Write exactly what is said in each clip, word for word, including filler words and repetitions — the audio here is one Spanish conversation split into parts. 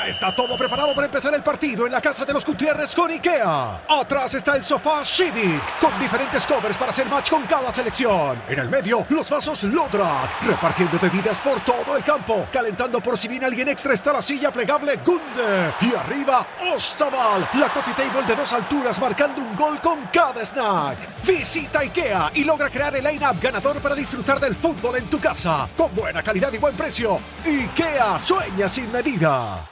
Ya está todo preparado para empezar el partido en la casa de los Gutiérrez con IKEA. Atrás está el sofá Civic, con diferentes covers para hacer match con cada selección. En el medio, los vasos Lodrat, repartiendo bebidas por todo el campo. Calentando por si viene alguien extra está la silla plegable Gunde. Y arriba, Ostaval, la coffee table de dos alturas marcando un gol con cada snack. Visita IKEA y logra crear el line-up ganador para disfrutar del fútbol en tu casa. Con buena calidad y buen precio. IKEA, sueña sin medida.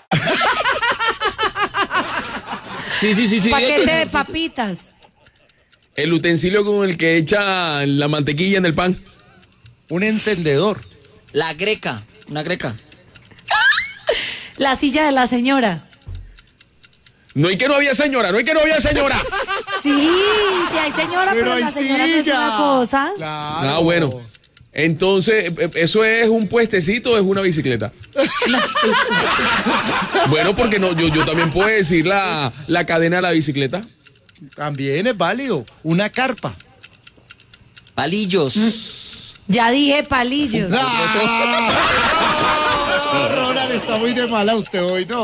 Sí, sí, sí, sí. Paquete de papitas. El utensilio con el que echa la mantequilla en el pan. Un encendedor. La greca, una greca. La silla de la señora. No hay que no había señora, no hay que no había señora. Sí, sí hay señora, pero, Pero hay la señora no es silla. una cosa. Claro. Ah, bueno. Entonces, ¿eso es un puestecito o es una bicicleta? Bueno, porque no, yo, yo también puedo decir la, la cadena de la bicicleta. También es válido. Una carpa. Palillos. Ya dije palillos. ¡Ah! Ronald está muy de mala usted hoy, ¿no?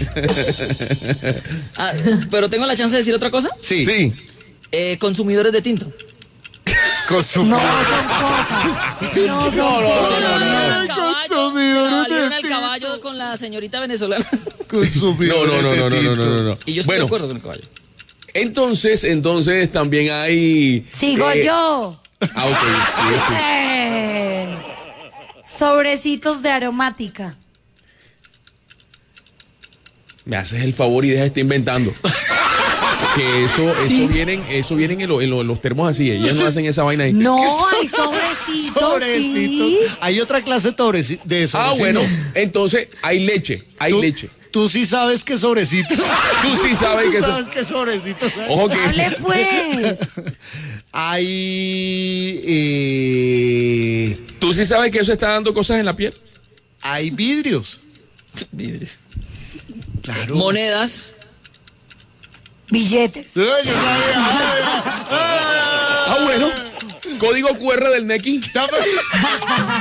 Ah, pero tengo la chance de decir otra cosa. Sí. Sí. Eh, consumidores de tinto. Con su No son cosas. No son No, no, no, cosas. no, no, no. El caballo, se la Consumidores valieron de al tinto. caballo con la señorita venezolana. No, no, no, no, no, no, no, no, no. Y yo estoy Bueno, de acuerdo con el caballo. entonces, entonces también hay... Sigo eh, yo. Ah, ok. Sí, sí. Eh, sobrecitos de aromática. Me haces el favor y deja de estar inventando. Que eso, eso vienen, eso vienen en, lo- en lo- en los termos así. Ellas no hacen esa vaina ahí. No, hay sobrecitos, Sobrecitos. sí. Hay otra clase de sobreci- de sobrecitos. Ah, bueno. Entonces hay leche, hay ¿Tú, leche. Tú sí sabes qué sobrecitos. Tú sí sabes que Tú eso... sabes qué sobrecitos. Ojo que... Hable pues. Hay... eh, Tú sí sabes que eso está dando cosas en la piel. hay vidrios. Vidrios. Claro. Monedas. Billetes. Ay, yo sabía. Ah, bueno. Código Q R del Nequi. Dame-